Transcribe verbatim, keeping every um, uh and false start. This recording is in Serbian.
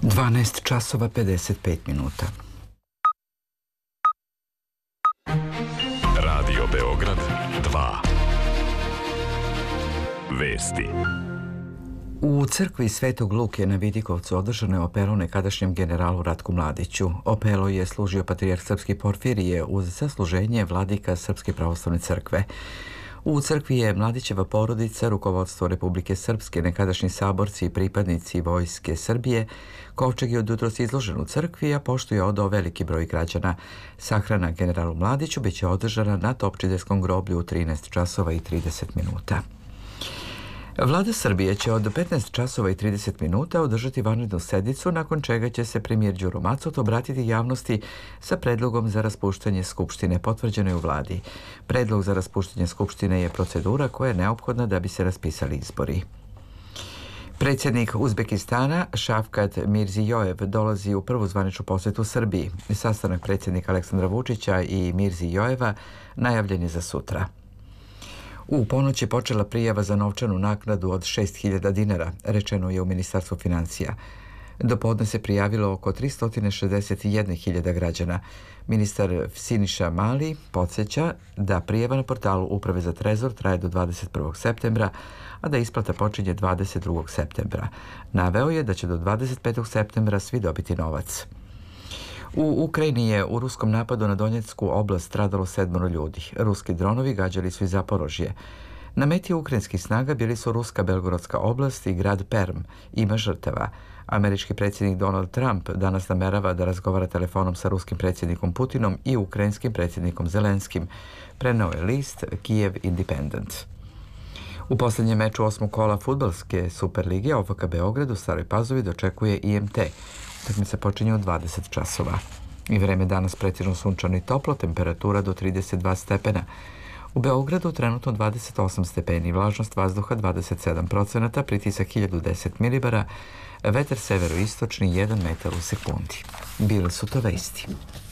dvanaest časova pedeset pet minuta. Radio Beograd dva. Vesti. U crkvi Svetog Luke na Vidikovcu održano je opelo nekadašnjem generalu Ratku Mladiću. Opelo je služio patrijarh Srpski Porfirije uz sasluženje vladika Srpske pravoslavne crkve. U crkvi je Mladićeva porodica, rukovodstvo Republike Srpske, nekadašnji saborci i pripadnici Vojske Srbije. Kovčeg je od jutros izložen u crkvi, a pošto je odao veliki broj građana. Sahrana generalu Mladiću biće održana na Topčiderskom groblju u trinaest časova i trideset minuta. Vlada Srbije će od petnaest časova i trideset minuta održati vanrednu sednicu, nakon čega će se premijer Đuro Macot obratiti javnosti sa predlogom za raspuštanje Skupštine, potvrđeno je u vladi. Predlog za raspuštanje Skupštine je procedura koja je neophodna da bi se raspisali izbori. Predsjednik Uzbekistana Šavkat Mirzijojev dolazi u prvu zvaničnu posjetu Srbiji. Sastanak predsjednika Aleksandra Vučića i Mirzijojeva najavljen je za sutra. U ponoć je počela prijava za novčanu naknadu od šest hiljada dinara, rečeno je u Ministarstvu financija. Do podne se prijavilo oko tristo šezdeset jedna hiljada građana. Ministar Siniša Mali podsjeća da prijava na portalu Uprave za trezor traje do dvadeset prvog septembra, a da isplata počinje dvadeset drugog septembra. Naveo je da će do dvadeset petog septembra svi dobiti novac. U Ukrajini je u ruskom napadu na Donjecku oblast stradalo sedmoro ljudi. Ruski dronovi gađali su i Zaporožje. Na meti ukrajinskih snaga bili su ruska Belgorodska oblast i grad Perm. Ima žrtava. Američki predsjednik Donald Trump danas namerava da razgovara telefonom sa ruskim predsjednikom Putinom i ukrajinskim predsjednikom Zelenskim, preneo je list Kijev Independent. U posljednjem meču osmog kola fudbalske Superlige O F K Beograd u Staroj Pazovi dočekuje I M T. Utakmica počinje u dvadeset časova. I vreme danas pretežno sunčano i toplo, temperatura do trideset dva stepena. U Beogradu trenutno dvadeset osam stepeni, vlažnost vazduha dvadeset sedam procenata, pritisak hiljadu deset milibara, vetar severoistočni jedan metar u sekundi. Bile su to vesti.